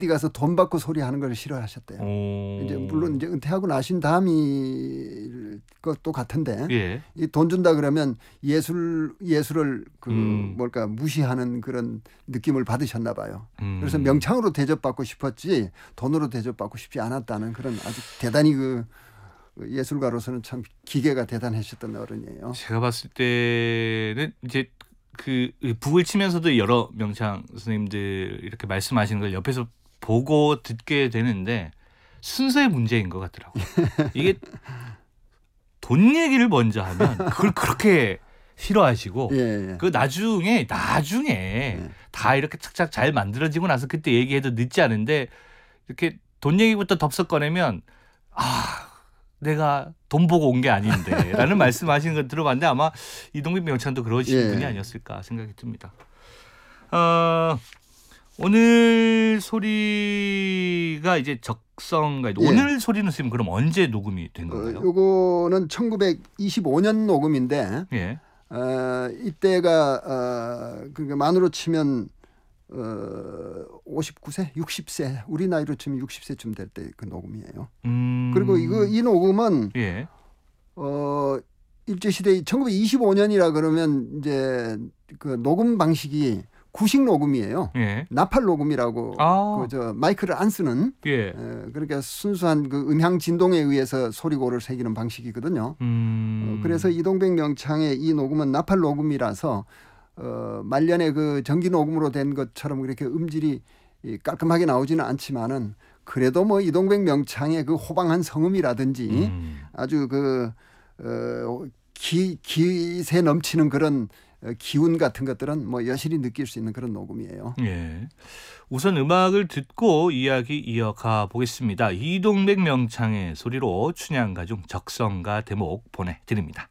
어디 가서 돈 받고 소리하는 걸 싫어하셨대요. 이제 물론 이제 은퇴하고 나신 다음이 것도 같은데 예. 이 돈 준다 그러면 예술을 뭘까 무시하는 그런 느낌을 받으셨나 봐요. 그래서 명창으로 대접받고 싶었지 돈으로 대접받고 싶지 않았다는 그런 아주 대단히 그 예술가로서는 참 기계가 대단하셨던 어른이에요. 제가 봤을 때는 이제 그 북을 치면서도 여러 명창 선생님들 이렇게 말씀하시는 걸 옆에서 보고 듣게 되는데 순서의 문제인 것 같더라고요. 이게 돈 얘기를 먼저 하면 그걸 그렇게 싫어하시고 예. 그 나중에 다 이렇게 착착 잘 만들어지고 나서 그때 얘기해도 늦지 않은데 이렇게 돈 얘기부터 덥석 꺼내면 내가 돈 보고 온 게 아닌데 라는 말씀하시는 거 들어봤는데 아마 이동빈 명창도 그러신 분이 아니었을까 생각이 듭니다. 오늘 소리가 이제 적성가 오늘 소리는 지금 그럼 언제 녹음이 된 건가요? 요거는 1925년 녹음인데 이때가 그러니까 만으로 치면 59세, 60세 우리 나이로 치면 60세쯤 될 때 그 녹음이에요. 그리고 이 녹음은 일제시대 1925년이라 그러면 이제 그 녹음 방식이 구식 녹음이에요. 나팔 녹음이라고 마이크를 안 쓰는 그러니까 순수한 그 음향 진동에 의해서 소리고를 새기는 방식이거든요. 그래서 이동백 명창의 이 녹음은 나팔 녹음이라서 말년에 그 전기 녹음으로 된 것처럼 그렇게 음질이 깔끔하게 나오지는 않지만은 그래도 뭐 이동백 명창의 그 호방한 성음이라든지 아주 그 기세 넘치는 그런 기운 같은 것들은 뭐 여실히 느낄 수 있는 그런 녹음이에요. 예. 우선 음악을 듣고 이야기 이어가 보겠습니다. 이동백 명창의 소리로 춘향가 중 적성가 대목 보내드립니다.